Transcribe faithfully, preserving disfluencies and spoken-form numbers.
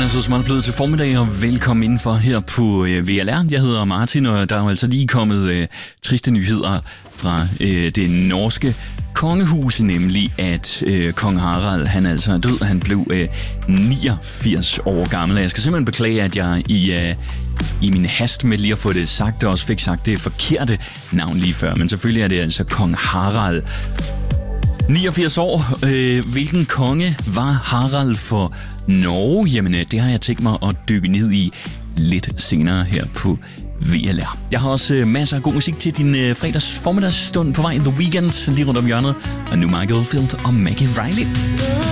er så smart blevet til formiddag, og velkommen indenfor her på øh, V L R. Jeg hedder Martin, og der er jo altså lige kommet øh, triste nyheder fra øh, det norske kongehus, nemlig at øh, kong Harald, han altså er død. Han blev øh, niogfirs år gammel. Jeg skal simpelthen beklage, at jeg i, øh, i min hast med lige at få det sagt, også fik sagt det forkerte navn lige før. Men selvfølgelig er det altså kong Harald. niogfirs år. Øh, hvilken konge var Harald for Norge? Jamen, det har jeg tænkt mig at dykke ned i lidt senere her på V L R. Jeg har også øh, masser af god musik til din øh, fredags formiddagsstund på vej. The Weekend lige rundt om hjørnet. Og nu Michael Field og Maggie Riley.